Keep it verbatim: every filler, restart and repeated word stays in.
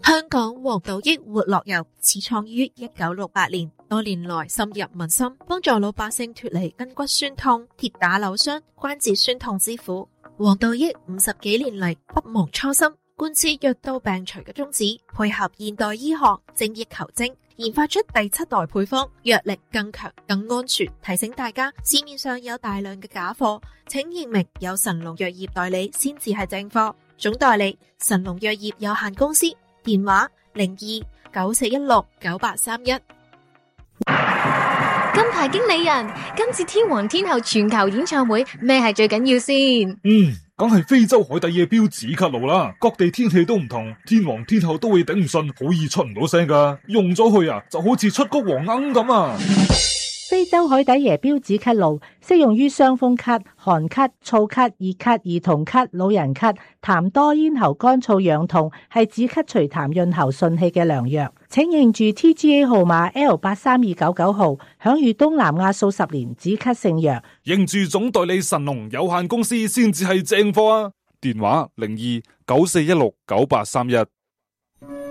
香港黃豆益活絡油始創於一九六八年，多年來深入民心，幫助老百姓脫離筋骨酸痛、跌打扭傷、關節酸痛之苦。黃豆益五十幾年嚟不忘初心，貫徹藥到病除嘅宗旨，配合現代醫學精益求精，研發出第七代配方，藥力更強、更安全。提醒大家，市面上有大量嘅假貨，請認明有神農藥業代理先至係正貨。總代理神農藥業有限公司，電話零二九四一六九八三一。 金牌經理人，今次天王天后全球演唱會咩係最緊要先？ 嗯，梗係非洲海底野標止咳露啦。各地天氣都唔同，天王天后都會頂唔順，好易出唔到聲噶。用咗佢啊，就好似出谷黃鶯咁啊！ 非洲海底椰標止咳露適用於傷風咳、寒咳、燥咳、熱咳、兒童咳、老人咳、痰多、咽喉乾燥、癢痛，係止咳除痰潤喉順氣嘅良藥。請認住 T G A 號碼 L 八三二九九號，享譽東南亞數十年止咳聖藥。 認住總代理神農有限公司先至係正貨啊！電話零二九四一六九八三一。